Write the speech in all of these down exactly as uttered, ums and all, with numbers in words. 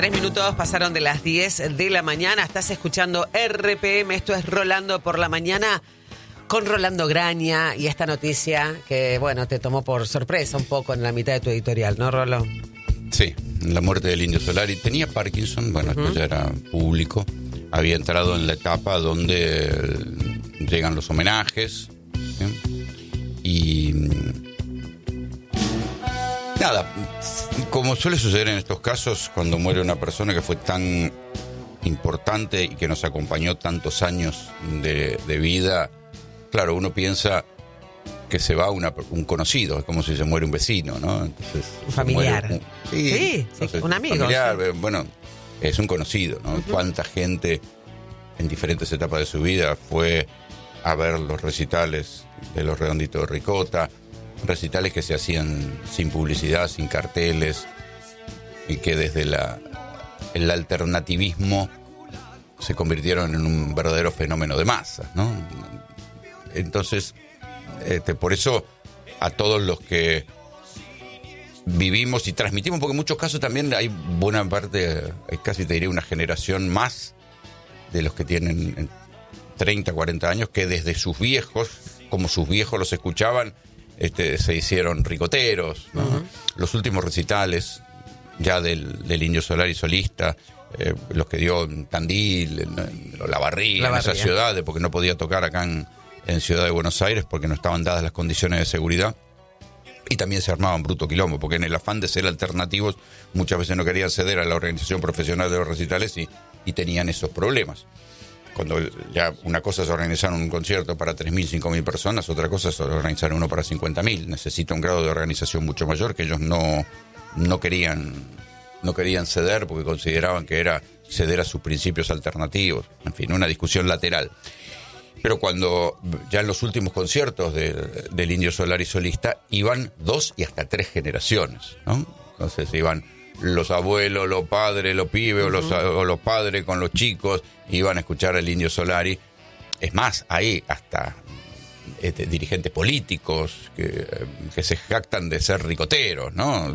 Tres minutos pasaron de las diez de la mañana. Estás escuchando R P M. Esto es Rolando por la Mañana con Rolando Graña. Y esta noticia que, bueno, te tomó por sorpresa un poco en la mitad de tu editorial, ¿no, Rolo? Sí, la muerte del Indio Solari. Tenía Parkinson, bueno, uh-huh. esto ya era público. Había entrado en la etapa donde llegan los homenajes. ¿sí? Y... nada, como suele suceder en estos casos, cuando muere una persona que fue tan importante y que nos acompañó tantos años de, de vida, claro, uno piensa que se va una, un conocido, es como si se muere un vecino, ¿no? Entonces, un familiar. Un, sí, sí, no sí sé, un amigo. Familiar, sí. Bueno, es un conocido, ¿no? Uh-huh. Cuánta gente en diferentes etapas de su vida fue a ver los recitales de Los Redonditos de Ricota, recitales que se hacían sin publicidad, sin carteles, y que desde la, el alternativismo se convirtieron en un verdadero fenómeno de masas, ¿no? Entonces, este, por eso a todos los que vivimos y transmitimos, porque en muchos casos también hay buena parte, hay casi te diría una generación más de los que tienen treinta, cuarenta años, que desde sus viejos, como sus viejos los escuchaban, Este, se hicieron ricoteros, ¿no? Uh-huh. Los últimos recitales ya del, del Indio Solari solista, eh, los que dio en Tandil, en, en La Barría, en esas ciudades, porque no podía tocar acá en, en Ciudad de Buenos Aires porque no estaban dadas las condiciones de seguridad. Y también se armaban bruto quilombo, porque en el afán de ser alternativos muchas veces no querían ceder a la organización profesional de los recitales y, y tenían esos problemas. Cuando ya una cosa es organizar un concierto para tres mil, cinco mil personas, otra cosa es organizar uno para cincuenta mil. Necesita un grado de organización mucho mayor que ellos no, no querían no querían ceder porque consideraban que era ceder a sus principios alternativos. En fin, una discusión lateral. Pero cuando ya en los últimos conciertos de, del Indio Solari solista iban dos y hasta tres generaciones, ¿no? Entonces iban los abuelos, los padres, los pibes, uh-huh. o, los, o los padres con los chicos, iban a escuchar al Indio Solari. Es más, hay hasta este, dirigentes políticos que, que se jactan de ser ricoteros, ¿no?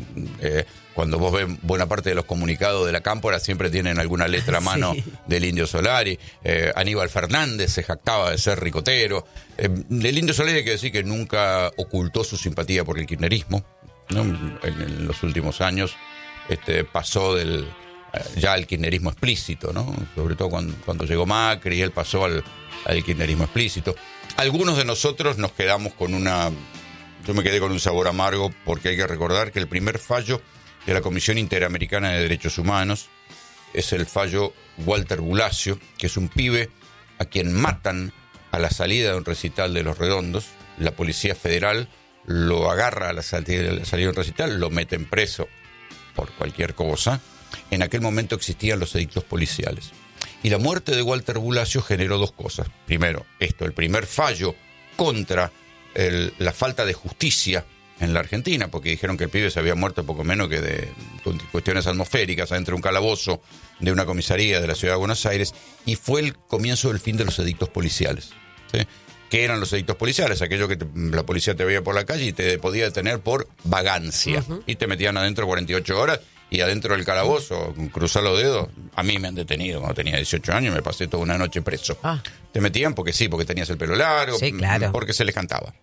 Eh, cuando vos ves buena parte de los comunicados de la Cámpora, siempre tienen alguna letra a mano sí. del Indio Solari. Eh, Aníbal Fernández se jactaba de ser ricotero. Eh, del Indio Solari hay que decir que nunca ocultó su simpatía por el kirchnerismo, ¿no? En, en los últimos años este, pasó del ya al kirchnerismo explícito, ¿no? Sobre todo cuando, cuando llegó Macri, él pasó al, al kirchnerismo explícito. Algunos de nosotros nos quedamos con una... Yo me quedé con un sabor amargo porque hay que recordar que el primer fallo de la Comisión Interamericana de Derechos Humanos es el fallo Walter Bulacio, que es un pibe a quien matan a la salida de un recital de Los Redondos. La Policía Federal lo agarra a la salida de un recital, lo meten preso por cualquier cosa. En aquel momento existían los edictos policiales. Y la muerte de Walter Bulacio generó dos cosas. Primero, esto, el primer fallo contra el, la falta de justicia en la Argentina, porque dijeron que el pibe se había muerto poco menos que de cuestiones atmosféricas adentro de un calabozo de una comisaría de la Ciudad de Buenos Aires, y fue el comienzo del fin de los edictos policiales, ¿sí? ¿Qué eran los edictos policiales? Aquello que te, la policía te veía por la calle y te podía detener por vagancia. Uh-huh. Y te metían adentro cuarenta y ocho horas y adentro del calabozo, cruzar los dedos. A mí me han detenido cuando tenía dieciocho años, me pasé toda una noche preso. Ah. Te metían porque sí, porque tenías el pelo largo, sí, claro. porque se les cantaba.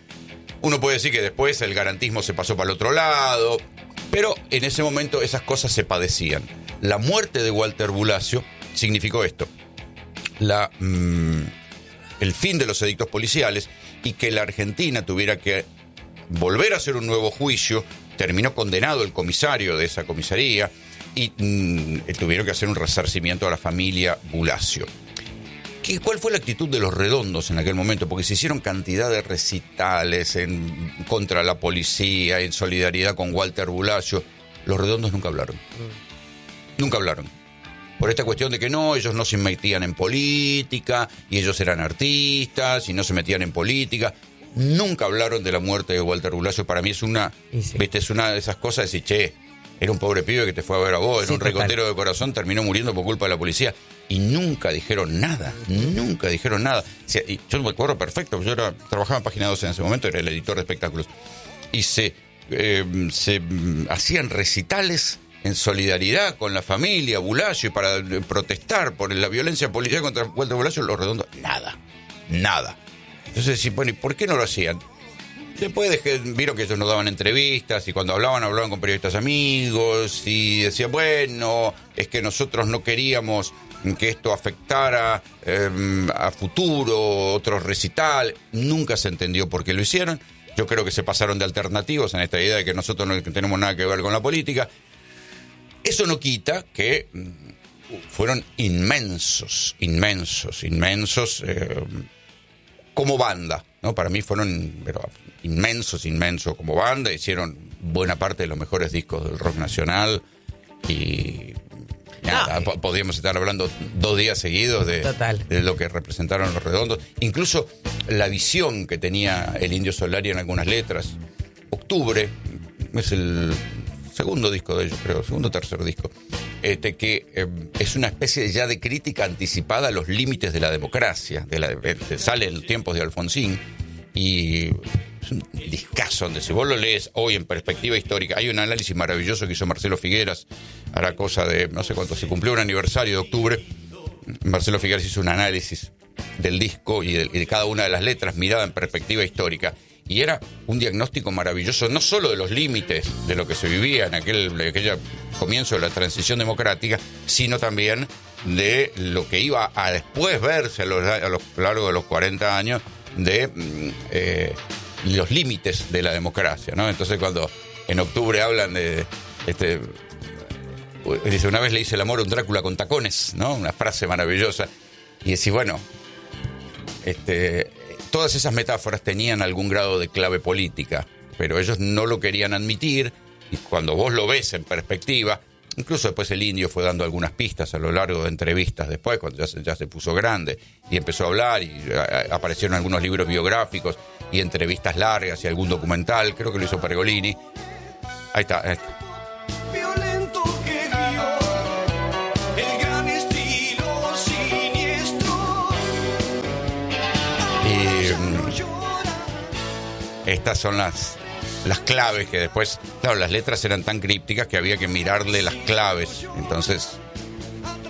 Uno puede decir que después el garantismo se pasó para el otro lado, pero en ese momento esas cosas se padecían. La muerte de Walter Bulacio significó esto. La... Mmm, el fin de los edictos policiales y que la Argentina tuviera que volver a hacer un nuevo juicio. Terminó condenado el comisario de esa comisaría y mmm, tuvieron que hacer un resarcimiento a la familia Bulacio. ¿Qué, ¿Cuál fue la actitud de Los Redondos en aquel momento? Porque se hicieron cantidad de recitales en, contra la policía, en solidaridad con Walter Bulacio. Los Redondos nunca hablaron. Mm. Nunca hablaron. Por esta cuestión de que no, ellos no se metían en política, y ellos eran artistas, y no se metían en política. Nunca hablaron de la muerte de Walter Bulacio. Para mí es una, sí. viste, es una de esas cosas de decir, che, era un pobre pibe que te fue a ver a vos, era sí, un total. Ricotero de corazón, terminó muriendo por culpa de la policía. Y nunca dijeron nada, nunca dijeron nada. O sea, y yo me acuerdo perfecto, yo era, trabajaba en Página doce en ese momento, era el editor de espectáculos. Y se, eh, se hacían recitales en solidaridad con la familia Bulacio y para protestar por la violencia policial contra Walter Bulacio, Los Redondos, nada, nada. Entonces, bueno, ¿y por qué no lo hacían? Después de que vieron que ellos nos daban entrevistas y cuando hablaban, hablaban con periodistas amigos y decían, bueno, es que nosotros no queríamos que esto afectara eh, a futuro, otro recital. Nunca se entendió por qué lo hicieron. Yo creo que se pasaron de alternativos en esta idea de que nosotros no tenemos nada que ver con la política. Eso no quita que fueron inmensos, inmensos, inmensos eh, como banda, ¿no? Para mí fueron pero, inmensos, inmensos como banda. Hicieron buena parte de los mejores discos del rock nacional y nada, no. Podríamos estar hablando dos días seguidos de, de lo que representaron Los Redondos. Incluso la visión que tenía el Indio Solari en algunas letras. Octubre es el segundo disco de ellos, creo, segundo o tercer disco, este, que eh, es una especie ya de crítica anticipada a los límites de la democracia. De la, de, sale en tiempos de Alfonsín y es un discazo donde si vos lo lees hoy en perspectiva histórica, hay un análisis maravilloso que hizo Marcelo Figueras, hará cosa de, no sé cuánto, se cumplió un aniversario de Octubre. Marcelo Figueras hizo un análisis del disco y de, y de cada una de las letras mirada en perspectiva histórica. Y era un diagnóstico maravilloso, no solo de los límites de lo que se vivía en aquel, aquel comienzo de la transición democrática, sino también de lo que iba a después verse a lo, a lo largo de los cuarenta años de eh, los límites de la democracia, ¿no? Entonces, cuando en Octubre hablan de... este dice, una vez le hice el amor a un Drácula con tacones, ¿no? Una frase maravillosa. Y decís, bueno, este... todas esas metáforas tenían algún grado de clave política, pero ellos no lo querían admitir, y cuando vos lo ves en perspectiva, incluso después el Indio fue dando algunas pistas a lo largo de entrevistas después, cuando ya se, ya se puso grande, y empezó a hablar, y a, aparecieron algunos libros biográficos, y entrevistas largas, y algún documental, creo que lo hizo Pergolini. Ahí está, ahí está. Estas son las, las claves que después, claro, las letras eran tan crípticas que había que mirarle las claves. Entonces,